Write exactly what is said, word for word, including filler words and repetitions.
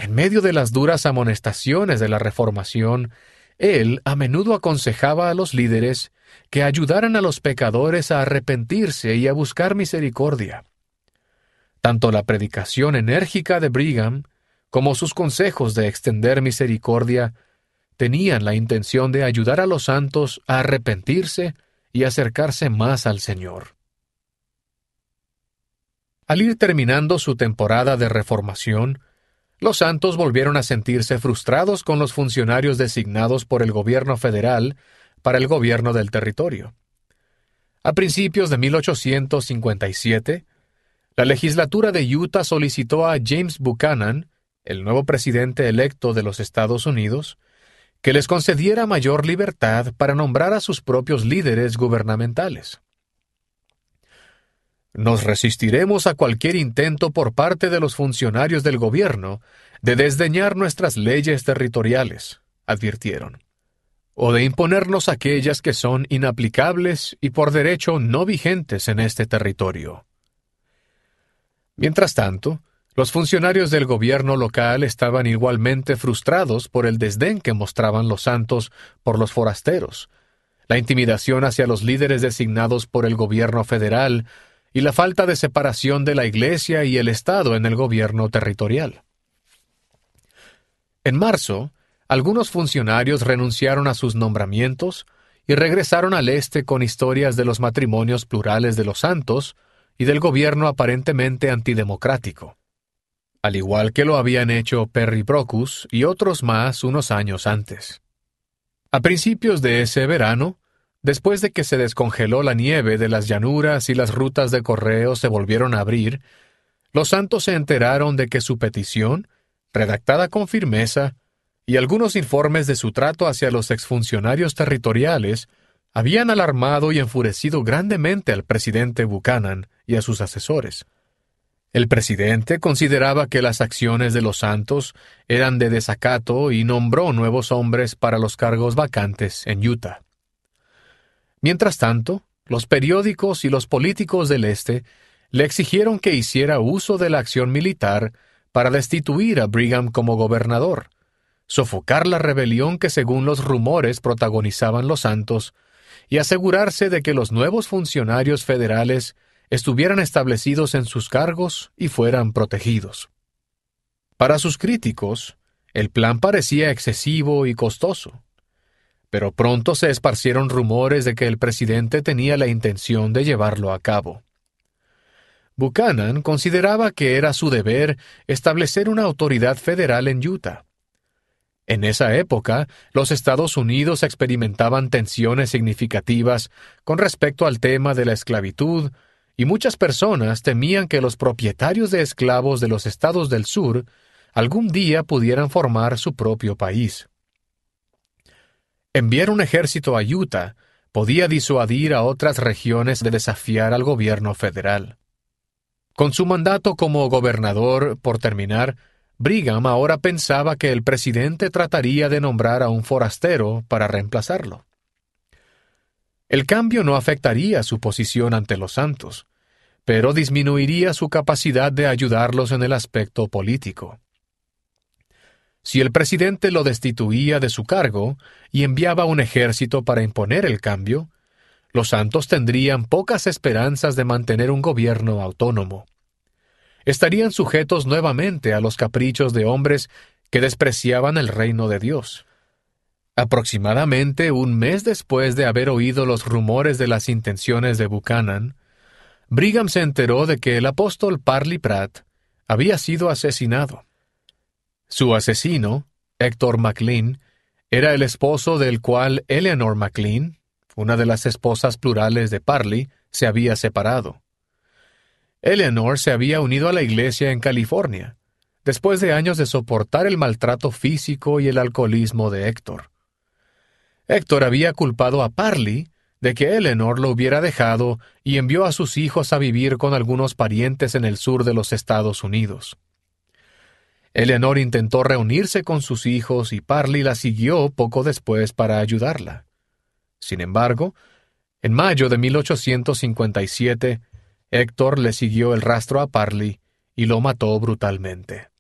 En medio de las duras amonestaciones de la Reformación, él a menudo aconsejaba a los líderes que ayudaran a los pecadores a arrepentirse y a buscar misericordia. Tanto la predicación enérgica de Brigham como sus consejos de extender misericordia tenían la intención de ayudar a los santos a arrepentirse y acercarse más al Señor. Al ir terminando su temporada de reformación, los santos volvieron a sentirse frustrados con los funcionarios designados por el gobierno federal para el gobierno del territorio. A principios de mil ochocientos cincuenta y siete, la legislatura de Utah solicitó a James Buchanan, el nuevo presidente electo de los Estados Unidos, que les concediera mayor libertad para nombrar a sus propios líderes gubernamentales. Nos resistiremos a cualquier intento por parte de los funcionarios del gobierno de desdeñar nuestras leyes territoriales, advirtieron, o de imponernos aquellas que son inaplicables y por derecho no vigentes en este territorio. Mientras tanto, los funcionarios del gobierno local estaban igualmente frustrados por el desdén que mostraban los santos por los forasteros, la intimidación hacia los líderes designados por el gobierno federal y la falta de separación de la Iglesia y el Estado en el gobierno territorial. En marzo, algunos funcionarios renunciaron a sus nombramientos y regresaron al este con historias de los matrimonios plurales de los santos y del gobierno aparentemente antidemocrático, al igual que lo habían hecho Perry Brockus y otros más unos años antes. A principios de ese verano, después de que se descongeló la nieve de las llanuras y las rutas de correo se volvieron a abrir, los santos se enteraron de que su petición, redactada con firmeza, y algunos informes de su trato hacia los exfuncionarios territoriales habían alarmado y enfurecido grandemente al presidente Buchanan y a sus asesores. El presidente consideraba que las acciones de los santos eran de desacato y nombró nuevos hombres para los cargos vacantes en Utah. Mientras tanto, los periódicos y los políticos del Este le exigieron que hiciera uso de la acción militar para destituir a Brigham como gobernador, sofocar la rebelión que según los rumores protagonizaban los santos y asegurarse de que los nuevos funcionarios federales estuvieran establecidos en sus cargos y fueran protegidos. Para sus críticos, el plan parecía excesivo y costoso, pero pronto se esparcieron rumores de que el presidente tenía la intención de llevarlo a cabo. Buchanan consideraba que era su deber establecer una autoridad federal en Utah. En esa época, los Estados Unidos experimentaban tensiones significativas con respecto al tema de la esclavitud, y muchas personas temían que los propietarios de esclavos de los estados del sur algún día pudieran formar su propio país. Enviar un ejército a Utah podía disuadir a otras regiones de desafiar al gobierno federal. Con su mandato como gobernador por terminar, Brigham ahora pensaba que el presidente trataría de nombrar a un forastero para reemplazarlo. El cambio no afectaría su posición ante los santos, pero disminuiría su capacidad de ayudarlos en el aspecto político. Si el presidente lo destituía de su cargo y enviaba un ejército para imponer el cambio, los santos tendrían pocas esperanzas de mantener un gobierno autónomo. Estarían sujetos nuevamente a los caprichos de hombres que despreciaban el reino de Dios. Aproximadamente un mes después de haber oído los rumores de las intenciones de Buchanan, Brigham se enteró de que el apóstol Parley Pratt había sido asesinado. Su asesino, Héctor McLean, era el esposo del cual Eleanor McLean, una de las esposas plurales de Parley, se había separado. Eleanor se había unido a la iglesia en California, después de años de soportar el maltrato físico y el alcoholismo de Héctor. Héctor había culpado a Parley de que Eleanor lo hubiera dejado y envió a sus hijos a vivir con algunos parientes en el sur de los Estados Unidos. Eleanor intentó reunirse con sus hijos y Parley la siguió poco después para ayudarla. Sin embargo, en mayo de mil ochocientos cincuenta y siete, Héctor le siguió el rastro a Parley y lo mató brutalmente.